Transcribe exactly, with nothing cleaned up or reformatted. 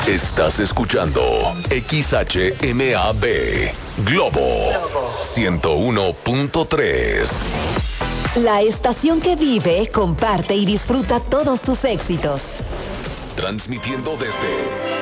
Estás escuchando X H M A B Globo ciento uno punto tres. La estación que vive, comparte y disfruta todos tus éxitos. Transmitiendo desde